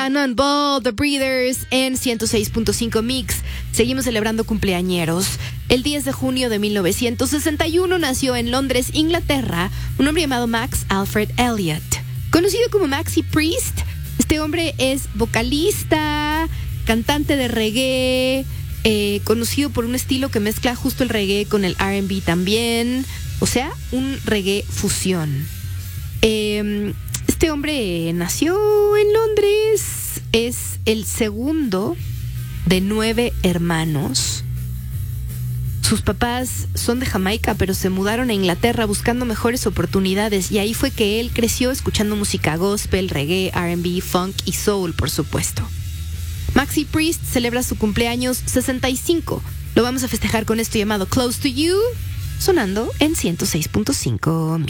Cannonball, The Breeders en 106.5 Mix. Seguimos celebrando cumpleañeros. El 10 de junio de 1961 nació en Londres, Inglaterra, un hombre llamado Max Alfred Elliott. Conocido como Maxi Priest, este hombre es vocalista, cantante de reggae, conocido por un estilo que mezcla justo el reggae con el R&B también. O sea, un reggae fusión. Este hombre nació en Londres, es el segundo de 9 hermanos. Sus papás son de Jamaica, pero se mudaron a Inglaterra buscando mejores oportunidades, y ahí fue que él creció escuchando música gospel, reggae, R&B, funk y soul, por supuesto. Maxi Priest celebra su cumpleaños 65. Lo vamos a festejar con esto llamado Close to You, sonando en 106.5 Mix.